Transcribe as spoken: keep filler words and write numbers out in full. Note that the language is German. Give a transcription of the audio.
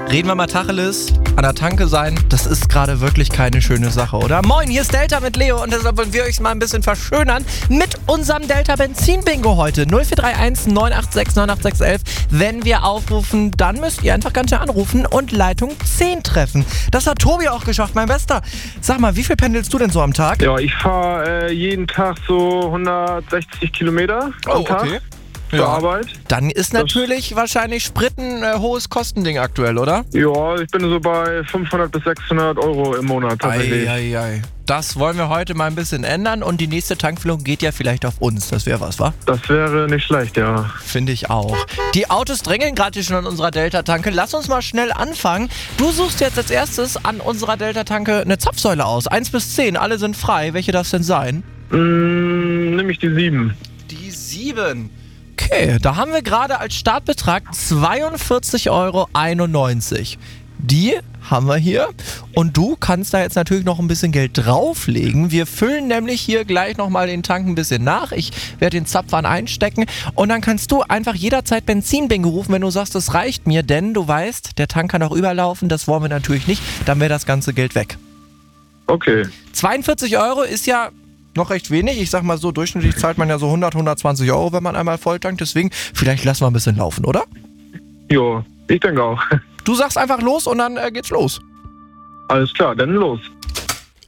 Reden wir mal Tacheles, an der Tanke sein, das ist gerade wirklich keine schöne Sache, oder? Moin, hier ist Delta mit Leo und deshalb wollen wir euch mal ein bisschen verschönern mit unserem Delta Benzin Bingo heute. null vier drei eins neun acht sechs neun acht sechs eins. Wenn wir aufrufen, dann müsst ihr einfach ganz schnell anrufen und Leitung zehn treffen. Das hat Tobi auch geschafft, mein Bester. Sag mal, wie viel pendelst du denn so am Tag? Ja, ich fahre äh, jeden Tag so hundertsechzig Kilometer am Oh, Tag. okay. Zur Ja. Arbeit. Dann ist natürlich wahrscheinlich Sprit ein äh, hohes Kostending aktuell, oder? Ja, ich bin so bei fünfhundert bis sechshundert Euro im Monat tatsächlich. Eieiei. Das wollen wir heute mal ein bisschen ändern und die nächste Tankfüllung geht ja vielleicht auf uns. Das wäre was, wa? Das wäre nicht schlecht, ja. Finde ich auch. Die Autos drängeln gerade hier schon an unserer Delta-Tanke. Lass uns mal schnell anfangen. Du suchst jetzt als erstes an unserer Delta-Tanke eine Zapfsäule aus. eins bis zehn, alle sind frei. Welche darf es denn sein? Mm, nehme ich die sieben. Die sieben. Okay, da haben wir gerade als Startbetrag zweiundvierzig Euro einundneunzig. Die haben wir hier. Und du kannst da jetzt natürlich noch ein bisschen Geld drauflegen. Wir füllen nämlich hier gleich nochmal den Tank ein bisschen nach. Ich werde den Zapfhahn einstecken. Und dann kannst du einfach jederzeit Benzin-Bingo rufen, wenn du sagst, das reicht mir. Denn du weißt, der Tank kann auch überlaufen. Das wollen wir natürlich nicht. Dann wäre das ganze Geld weg. Okay. zweiundvierzig Euro ist ja noch recht wenig. Ich sag mal so, durchschnittlich zahlt man ja so hundert, hundertzwanzig Euro, wenn man einmal volltankt. Deswegen, vielleicht lassen wir ein bisschen laufen, oder? Jo, ich denke auch. Du sagst einfach los und dann äh, geht's los. Alles klar, dann los.